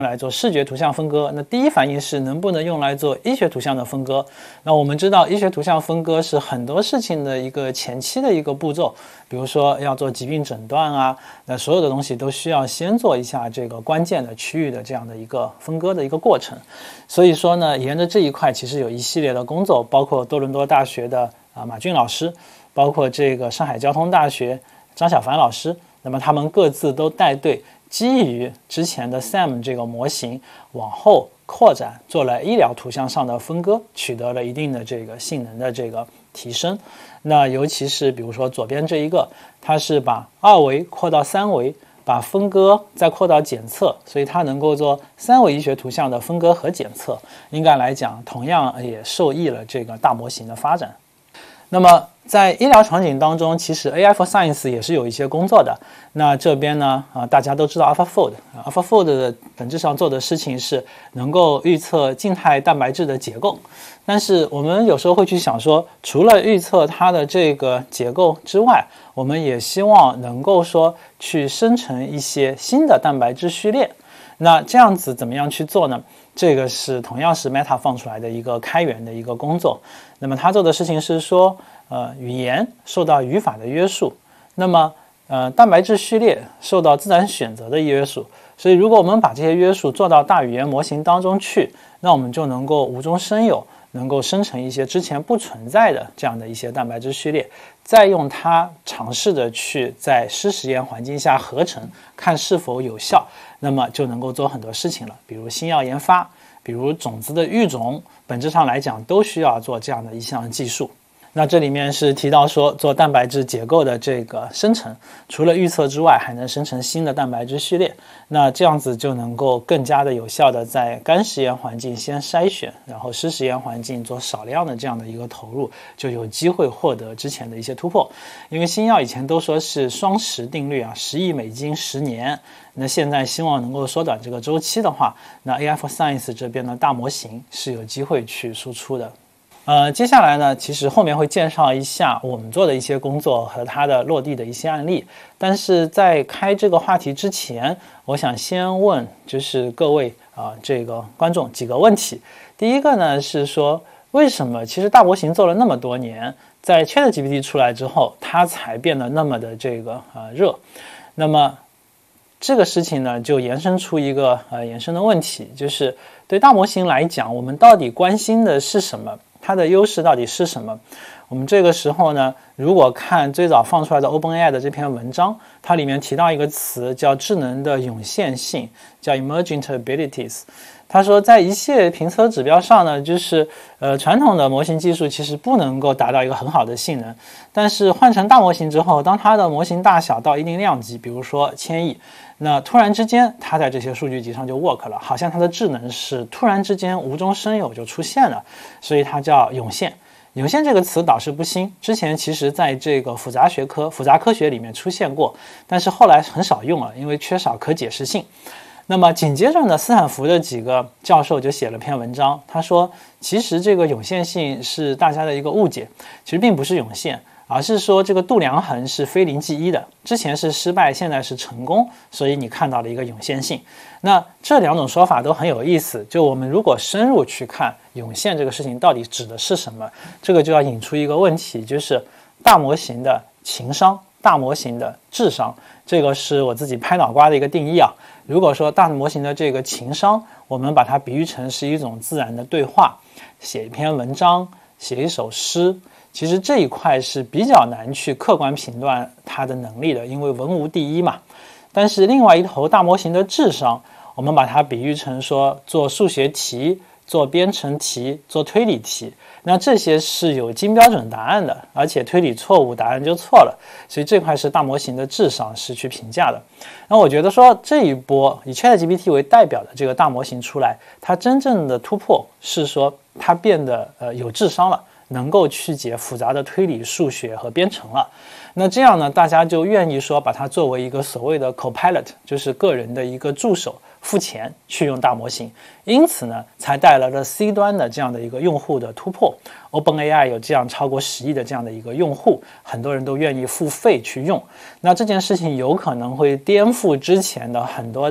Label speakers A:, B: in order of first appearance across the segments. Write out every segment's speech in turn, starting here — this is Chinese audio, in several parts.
A: 来做视觉图像分割，那第一反应是能不能用来做医学图像的分割。那我们知道医学图像分割是很多事情的一个前期的一个步骤，比如说要做疾病诊断啊，那所有的东西都需要先做一下这个关键的区域的这样的一个分割的一个过程。所以说呢，沿着这一块其实有一系列的工作，包括多伦多大学的马俊老师，包括这个上海交通大学张小凡老师，那么他们各自都带队基于之前的 SAM 这个模型往后扩展，做了医疗图像上的分割，取得了一定的这个性能的这个提升。那尤其是比如说左边这一个，它是把2维扩到3维，把分割再扩到检测，所以它能够做3维医学图像的分割和检测。应该来讲，同样也受益了这个大模型的发展。那么在医疗场景当中，其实 AI for Science 也是有一些工作的。那这边呢，大家都知道 AlphaFold 的本质上做的事情是能够预测静态蛋白质的结构。但是我们有时候会去想说，除了预测它的这个结构之外，我们也希望能够说去生成一些新的蛋白质序列。那这样子怎么样去做呢？这个是同样是 Meta 放出来的一个开源的一个工作。那么他做的事情是说，语言受到语法的约束，那么蛋白质序列受到自然选择的约束。所以如果我们把这些约束做到大语言模型当中去，那我们就能够无中生有，能够生成一些之前不存在的这样的一些蛋白质序列，再用它尝试着去在湿实验环境下合成，看是否有效，那么就能够做很多事情了，比如新药研发，比如种子的育种，本质上来讲都需要做这样的一项技术。那这里面是提到说，做蛋白质结构的这个生成，除了预测之外，还能生成新的蛋白质序列。那这样子就能够更加的有效的在干实验环境先筛选，然后湿实验环境做少量的这样的一个投入，就有机会获得之前的一些突破。因为新药以前都说是双10定律啊，10亿美金10年。那现在希望能够缩短这个周期的话，那 AI for Science 这边的大模型是有机会去输出的。接下来呢，其实后面会介绍一下我们做的一些工作和它的落地的一些案例。但是在开这个话题之前，我想先问就是各位这个观众几个问题。第一个呢是说，为什么其实大模型做了那么多年，在 ChatGPT 出来之后，它才变得那么的这个热？那么这个事情呢，就延伸出一个延伸的问题，就是对大模型来讲，我们到底关心的是什么？它的优势到底是什么？我们这个时候呢，如果看最早放出来的 OpenAI 的这篇文章，它里面提到一个词叫智能的涌现性，叫 emergent abilities。他说，在一系列评测指标上呢，就是传统的模型技术其实不能够达到一个很好的性能，但是换成大模型之后，当它的模型大小到一定量级，比如说1000亿，那突然之间它在这些数据集上就 work 了，好像它的智能是突然之间无中生有就出现了，所以它叫涌现。涌现这个词倒是不新，之前其实在这个复杂科学里面出现过，但是后来很少用了，因为缺少可解释性。那么紧接着呢，斯坦福的几个教授就写了篇文章，他说其实这个涌现性是大家的一个误解，其实并不是涌现，而是说这个度量衡是非零即一的，之前是失败，现在是成功，所以你看到了一个涌现性。那这两种说法都很有意思，就我们如果深入去看涌现这个事情到底指的是什么，这个就要引出一个问题，就是大模型的情商，大模型的智商，这个是我自己拍脑瓜的一个定义啊。如果说大模型的这个情商，我们把它比喻成是一种自然的对话，写一篇文章，写一首诗，其实这一块是比较难去客观评断它的能力的，因为文无第一嘛。但是另外一头大模型的智商，我们把它比喻成说做数学题，做编程题，做推理题，那这些是有金标准答案的，而且推理错误答案就错了，所以这块是大模型的智商是去评价的。那我觉得说这一波以 ChatGPT 为代表的这个大模型出来，它真正的突破是说它变得有智商了，能够去解复杂的推理、数学和编程了。那这样呢，大家就愿意说把它作为一个所谓的 Copilot， 就是个人的一个助手，付钱去用大模型，因此呢，才带来了 C 端的这样的一个用户的突破。OpenAI 有这样超过10亿的这样的一个用户，很多人都愿意付费去用。那这件事情有可能会颠覆之前的很多的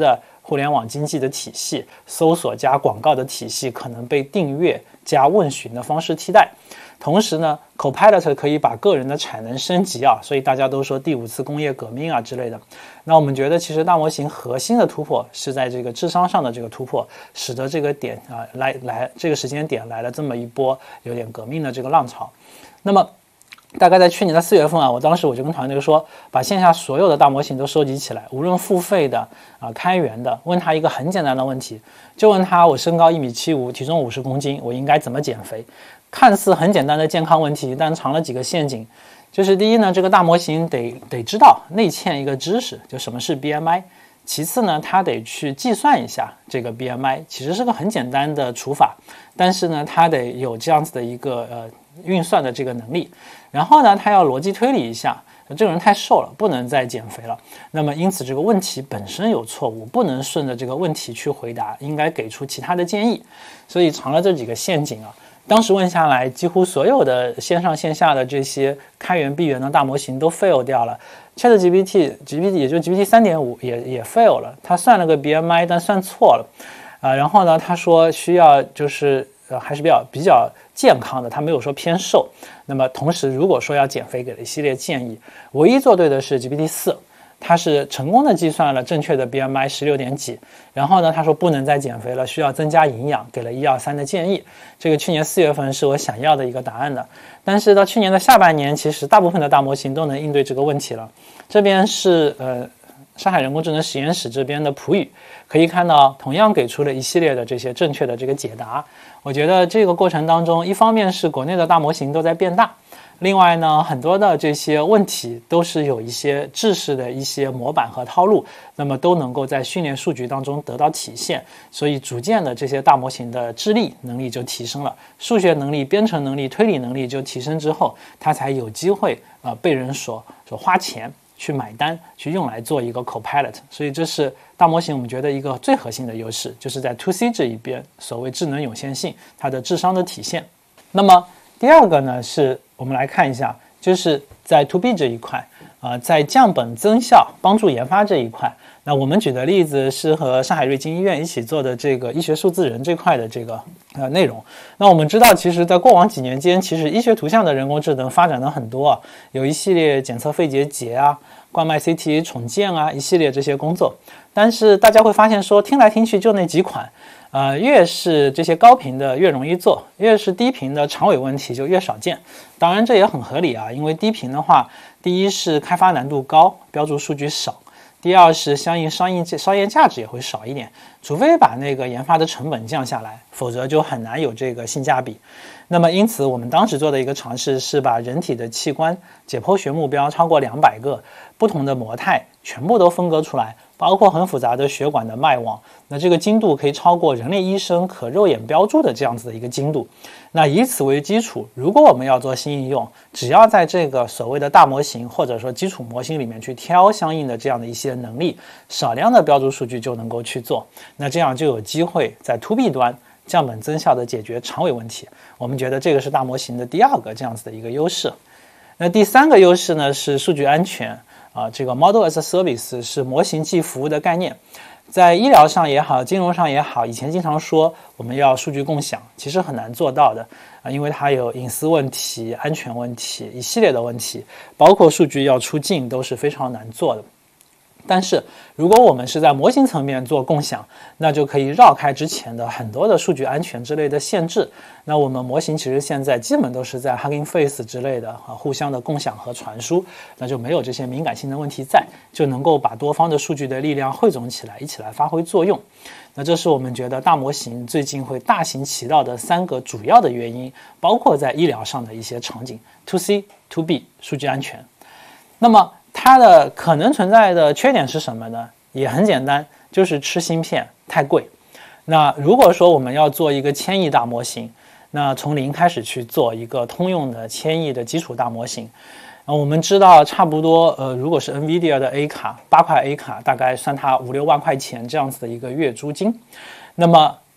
A: 互联网经济的体系，搜索加广告的体系可能被订阅加问询的方式替代。同时呢 Copilot 可以把个人的产能升级啊，所以大家都说第5次工业革命啊之类的。那我们觉得其实大模型核心的突破是在这个智商上的这个突破，使得这个点啊来这个时间点来了这么一波有点革命的这个浪潮。那么大概在去年的4月份啊，当时我就跟团队说，把线下所有的大模型都收集起来，无论付费的开源的，问他一个很简单的问题，就问他我身高1.75米，体重50公斤，我应该怎么减肥？看似很简单的健康问题，但藏了几个陷阱。就是第一呢，这个大模型得知道内嵌一个知识，就什么是 BMI。其次呢，它得去计算一下这个 BMI， 其实是个很简单的除法，但是呢，它得有这样子的一个运算的这个能力。然后呢，它要逻辑推理一下，这个人太瘦了，不能再减肥了。那么因此这个问题本身有错误，不能顺着这个问题去回答，应该给出其他的建议。所以藏了这几个陷阱啊。当时问下来，几乎所有的线上线下的这些开源闭源的大模型都 fail 掉了。ChatGPT 也就 GPT 3.5 也 fail 了，他算了个 BMI， 但算错了。然后呢，他说需要就是还是比较健康的，他没有说偏瘦。那么同时，如果说要减肥，给了一系列建议，唯一做对的是 GPT 4。他是成功的计算了正确的 BMI 16点几，然后呢，他说不能再减肥了，需要增加营养，给了1、2、3的建议。这个去年4月份是我想要的一个答案的，但是到去年的下半年，其实大部分的大模型都能应对这个问题了。这边是上海人工智能实验室这边的普语，可以看到同样给出了一系列的这些正确的这个解答。我觉得这个过程当中，一方面是国内的大模型都在变大。另外呢，很多的这些问题都是有一些制式的一些模板和套路，那么都能够在训练数据当中得到体现，所以逐渐的这些大模型的智力能力就提升了，数学能力、编程能力、推理能力就提升之后，它才有机会被人所花钱去买单，去用来做一个 Copilot。所以这是大模型我们觉得一个最核心的优势，就是在 To C 这一边，所谓智能涌现性，它的智商的体现。那么第二个呢，是我们来看一下，就是在 To B 这一块在降本增效、帮助研发这一块。那我们举的例子是和上海瑞金医院一起做的这个医学数字人这块的这个内容。那我们知道，其实在过往几年间，其实医学图像的人工智能发展了很多有一系列检测肺结节冠脉 CT 重建一系列这些工作。但是大家会发现说，听来听去就那几款。越是这些高频的越容易做，越是低频的长尾问题就越少见。当然这也很合理因为低频的话，第一是开发难度高，标注数据少；第二是相应商业价值也会少一点，除非把那个研发的成本降下来，否则就很难有这个性价比。那么因此我们当时做的一个尝试是把人体的器官解剖学目标超过200个不同的模态全部都分割出来，包括很复杂的血管的脉网，那这个精度可以超过人类医生可肉眼标注的这样子的一个精度。那以此为基础，如果我们要做新应用，只要在这个所谓的大模型或者说基础模型里面去挑相应的这样的一些能力，少量的标注数据就能够去做，那这样就有机会在 To B 端降本增效的解决长尾问题。我们觉得这个是大模型的第二个这样子的一个优势。那第三个优势呢是数据安全这个 Model as a Service 是模型即服务的概念。在医疗上也好，金融上也好，以前经常说我们要数据共享，其实很难做到的因为它有隐私问题、安全问题一系列的问题，包括数据要出境都是非常难做的。但是如果我们是在模型层面做共享，那就可以绕开之前的很多的数据安全之类的限制。那我们模型其实现在基本都是在 Hugging Face 之类的互相的共享和传输，那就没有这些敏感性的问题在，就能够把多方的数据的力量汇总起来，一起来发挥作用。那这是我们觉得大模型最近会大行其道的3个主要的原因，包括在医疗上的一些场景 To C To B 数据安全。那么它的可能存在的缺点是什么呢？也很简单，就是吃芯片太贵。那如果说我们要做一个1000亿大模型，那从零开始去做一个通用的1000亿的基础大模型，我们知道差不多如果是 NVIDIA 的 A 卡8块 A 卡，大概算它5、6万块钱这样子的一个月租金。那么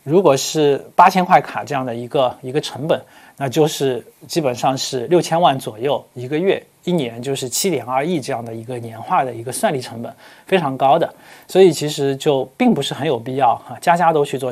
A: 如果是8000块卡这样的一个成本，那就是基本上是6000万左右一个月，一年就是7.2亿这样的一个年化的一个算力成本，非常高的。所以其实就并不是很有必要家家都去做